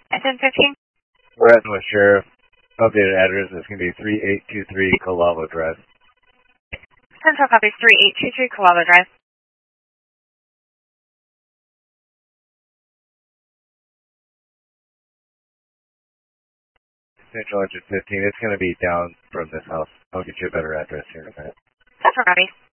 SN15? Brentwood Sheriff. Updated address is going to be 3823 Calavo Drive. Central copies 3823 Calavo Drive. Central Engine 15. It's going to be down from this house. I'll get you a better address here in a minute. Central copies.